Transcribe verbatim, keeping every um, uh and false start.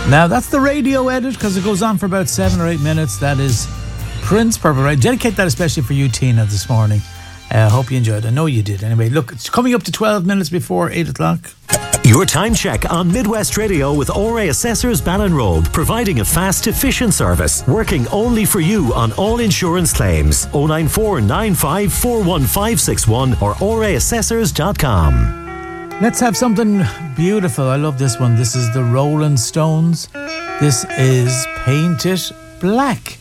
Now, that's the radio edit because it goes on for about seven or eight minutes. That is Prince, Purple Rain. Dedicate that especially for you, Tina, this morning. I uh, hope you enjoyed it. I know you did. Anyway, look, it's coming up to twelve minutes before eight o'clock. Your time check on Midwest Radio with O R A Assessors Ballinrobe, providing a fast, efficient service, working only for you on all insurance claims. oh nine four nine five four one five six one or O R A assessors dot com. Let's have something beautiful. I love this one. This is the Rolling Stones. This is Paint It Black.